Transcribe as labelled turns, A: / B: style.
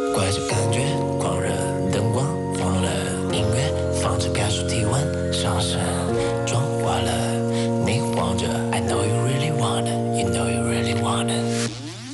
A: 怪这感觉，狂热灯光放了音乐，放着感受体温上升，妆化了，你晃着 I know you really wanna, you know you really wanna。